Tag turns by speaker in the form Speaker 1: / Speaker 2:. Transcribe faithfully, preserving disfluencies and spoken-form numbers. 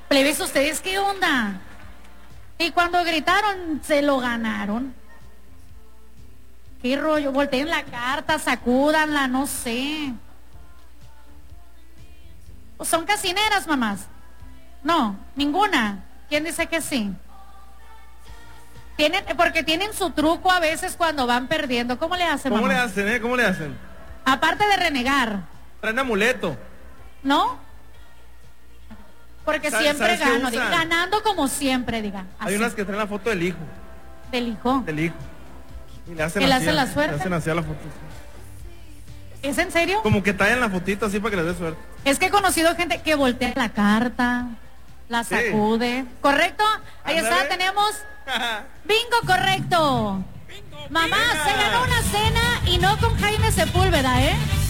Speaker 1: Plebes, ¿ustedes qué onda? Y cuando gritaron, se lo ganaron. ¿Qué rollo? Volteen la carta, sacúdanla, no sé. ¿Son casineras, mamás? No, ninguna. ¿Quién dice que sí? Tienen, porque tienen su truco a veces cuando van perdiendo. ¿Cómo le hacen,
Speaker 2: ¿Cómo
Speaker 1: mamá?
Speaker 2: le hacen, eh? ¿Cómo le hacen?
Speaker 1: Aparte de renegar.
Speaker 2: Traen amuleto.
Speaker 1: ¿No? Porque
Speaker 2: ¿Sabes-
Speaker 1: siempre
Speaker 2: sabes qué
Speaker 1: gano.
Speaker 2: usan?
Speaker 1: diga, ganando como siempre, diga.
Speaker 2: Hay
Speaker 1: así,
Speaker 2: unas que traen la foto del hijo.
Speaker 1: del hijo.
Speaker 2: Del hijo. Y le hacen
Speaker 1: ¿Que le
Speaker 2: así,
Speaker 1: hacen la suerte?
Speaker 2: Le hacen así a la foto.
Speaker 1: ¿Es en serio?
Speaker 2: Como que tallan la fotito así para que les dé suerte.
Speaker 1: Es que he conocido gente que voltea la carta, la
Speaker 2: Sí.
Speaker 1: sacude. ¿Correcto? Ahí está,
Speaker 2: Ándale.
Speaker 1: tenemos bingo correcto. Mamá,
Speaker 2: venga.
Speaker 1: se ganó una cena y no con Jaime Sepúlveda, ¿eh?